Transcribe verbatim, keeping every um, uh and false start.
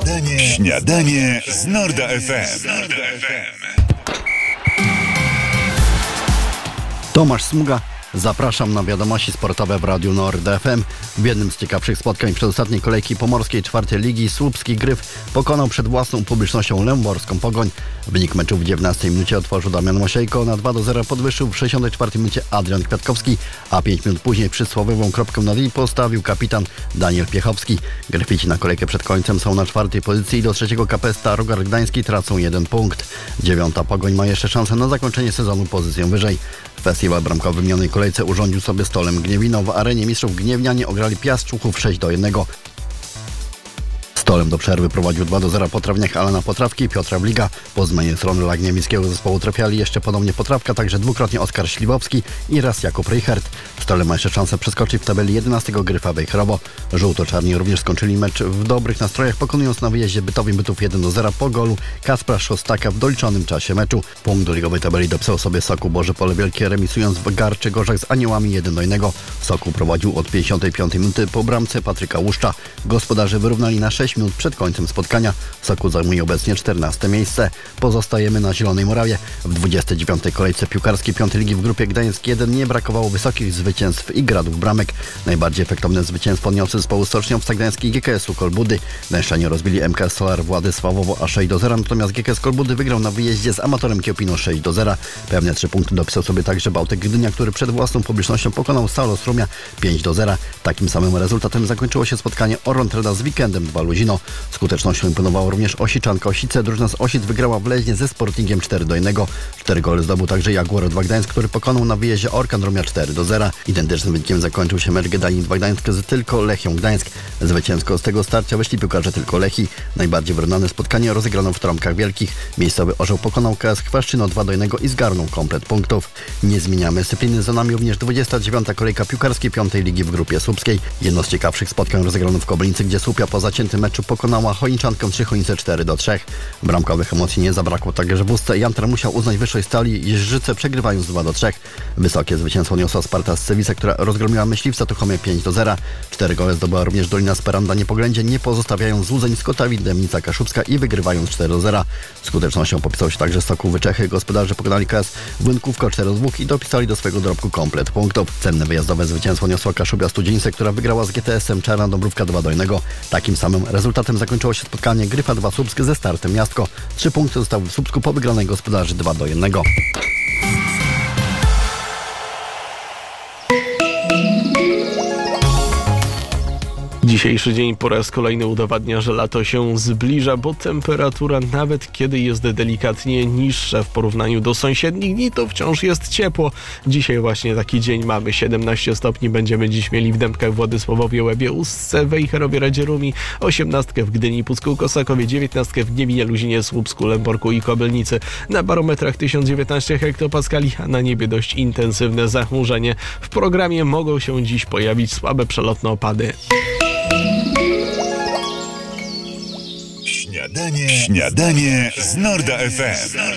Śniadanie, śniadanie z Norda F M. Tomasz Smuga. Zapraszam na wiadomości sportowe w Radiu Nord F M. W jednym z ciekawszych spotkań przedostatniej kolejki pomorskiej czwartej ligi słupski Gryf pokonał przed własną publicznością lęborską Pogoń. Wynik meczu w dziewiętnastej minucie otworzył Damian Mosiejko, na dwa do zera podwyższył w sześćdziesiątej czwartej minucie Adrian Kwiatkowski, a pięć minut później przysłowiową kropkę nad i postawił kapitan Daniel Piechowski. Gryfici na kolejkę przed końcem są na czwartej pozycji i do trzeciego kapesta Rogar Gdański tracą jeden punkt. Dziewiąta Pogoń ma jeszcze szansę na zakończenie sezonu pozycją wyżej. Festiwal bramkowy w minionej kolejce urządził sobie Stolem Gniewino. W arenie mistrzów gniewnianie ograli Piast Człuchów sześć do jednego. Stolem do przerwy prowadził dwa do zera po trawniach Alana Potrawki i Piotra Wliga. Po zmianie strony dla gniewickiego zespołu trafiali jeszcze ponownie Potrawka, także dwukrotnie Oskar Śliwowski i raz Jakub Reichert. Stole ma jeszcze szansę przeskoczyć w tabeli jedenastego Gryfa Wejherowo. Żółto-czarni również skończyli mecz w dobrych nastrojach, pokonując na wyjeździe Bytowi Bytów jeden do zera po golu Kacpra Szostaka w doliczonym czasie meczu. Punkt do ligowej tabeli dopisał sobie Sokół Boże Pole Wielkie, remisując w Garczy Gorzach z Aniołami jeden do jednego. Sokół prowadził od pięćdziesiątej piątej minuty po bramce Patryka Łuszcza. Gospodarze wyrównali na sześć minut przed końcem spotkania. Sokół zajmuje obecnie czternaste miejsce. Pozostajemy na Zielonej Murawie. W dwudziestej dziewiątej kolejce piłkarskiej piątej ligi w grupie Gdańsk jeden nie brakowało wysokich zwycięstw i gradów bramek. Najbardziej efektowne zwycięstwo odniosły zespoły Stoczniowca Gdański i G K S-u Kolbudy. Gdańszczanie rozbili M K S Solar Władysławowo a sześć do zera, natomiast G K S Kolbudy wygrał na wyjeździe z Amatorem Kiełpino sześć do zera. Pewne trzy punkty dopisał sobie także Bałtyk Gdynia, który przed własną publicznością pokonał Salos Rumia pięć do zera. Takim samym rezultatem zakończyło się spotkanie Orontreda z Weekendem dwa Luzino. Skutecznością imponowała również Osiczanka Osice. Drużyna z Osic wygrała w Leźnie ze Sportingiem cztery do jednego. Cztery gole zdobył także Jaguar dwa Gdańsk, który pokonał na wyjeździe Orkan Romia cztery do zera. Identycznym wynikiem zakończył się mecz Gdańsk dwa Gdańsk z tylko Lechią Gdańsk. Zwycięsko z tego starcia wyszli piłkarze tylko Lechi. Najbardziej wyrównane spotkanie rozegrano w Trąbkach Wielkich. Miejscowy Orzeł pokonał K S Chwaszczyno dwa do jednego i zgarnął komplet punktów. Nie zmieniamy dyscypliny, za nami również dwudziesta dziewiąta kolejka piłkarskiej piątej ligi w grupie słupskiej. Jedno z ciekawszych spotkań rozegrano w Kobylicy, gdzie Słupia po zaciętym meczu pokonała Chojniczankę trzy Chojnice cztery do trzech. Bramkowych emocji nie zabrakło także w Ustce. Jantar musiał uznać wyższej stali, Jeźdźczyce przegrywając dwa do trzech. Wysokie zwycięstwo niosła Sparta z Cewice, która rozgromiła Myśliwca Tuchomie pięć do zera. Cztery gole zdobyła również Dolina Speranda Niepoględzie, nie pozostawiając złudzeń Skotawi Dębnica Kaszubska i wygrywając cztery do zera. Skutecznością popisał się także Sokół Wyczechy. Gospodarze pokonali K S Włynków cztery do dwóch i dopisali do swojego dorobku komplet punktów. Cenne wyjazdowe zwycięstwo niosła Kaszubia Studzienice, która wygrała z G T S-em Czarna Dąbrówka dwa do jednego. Takim samym rezultatem zakończyło się spotkanie Gryfa dwa Słupsk ze Startem Miastko. Trzy punkty zostały w Słupsku po wygranej gospodarzy dwa do jednego. Dzisiejszy dzień po raz kolejny udowadnia, że lato się zbliża, bo temperatura nawet kiedy jest delikatnie niższa w porównaniu do sąsiednich dni, to wciąż jest ciepło. Dzisiaj właśnie taki dzień mamy. siedemnaście stopni będziemy dziś mieli w Dębkach, Władysławowie, Łebie, Ustce, Wejherowie, Radzierumi, osiemnastkę w Gdyni, Pucku, Kosakowie, dziewiętnastkę w Gniewinie, Luzinie, Słupsku, Lęborku i Kobylnicy. Na barometrach tysiąc dziewiętnaście hektopaskali, a na niebie dość intensywne zachmurzenie. W programie mogą się dziś pojawić słabe przelotne opady. Śniadanie, śniadanie z Norda F M.